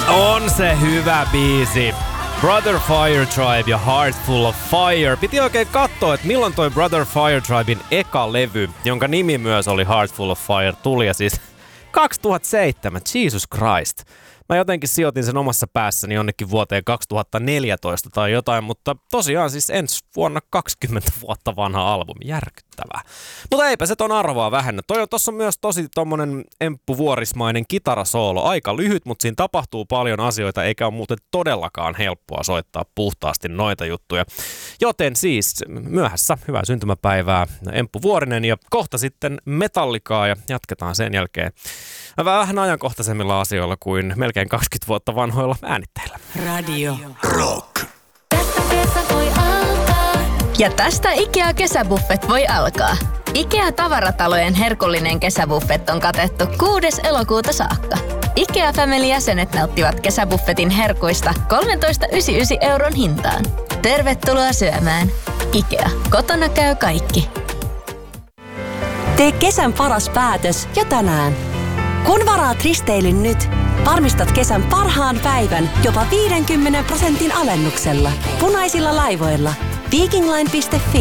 On se hyvä biisi. Brother Fire Tribe ja Heart Full of Fire. Piti oikein katsoa, että milloin toi Brother Fire Triben eka levy, jonka nimi myös oli Heart Full of Fire, tuli. Ja siis 2007, Jesus Christ. Mä jotenkin sijoitin sen omassa päässäni jonnekin vuoteen 2014 tai jotain, mutta tosiaan siis ensi vuonna 20 vuotta vanha albumi. Järkyttävää. Mutta eipä se ton arvoa vähennä. Tossa on myös tosi tommonen emppuvuorismainen kitarasoolo. Aika lyhyt, mutta siinä tapahtuu paljon asioita, eikä ole muuten todellakaan helppoa soittaa puhtaasti noita juttuja. Joten siis myöhässä hyvää syntymäpäivää Emppu Vuorinen ja kohta sitten Metallicaa ja jatketaan sen jälkeen vähän ajankohtaisemmilla asioilla kuin melkein 20 vuotta vanhoilla äänitteillä. Radio Rock. Tästä kesä voi alkaa. Ja tästä IKEA-kesäbuffet voi alkaa. IKEA-tavaratalojen herkullinen kesäbuffet on katettu 6. elokuuta saakka. IKEA Family-jäsenet nauttivat kesäbuffetin herkuista 13,99 € hintaan. Tervetuloa syömään. IKEA. Kotona käy kaikki. Tee kesän paras päätös jo tänään. Kun varaat risteilyn nyt, varmistat kesän parhaan päivän jopa 50% alennuksella. Punaisilla laivoilla. Vikingline.fi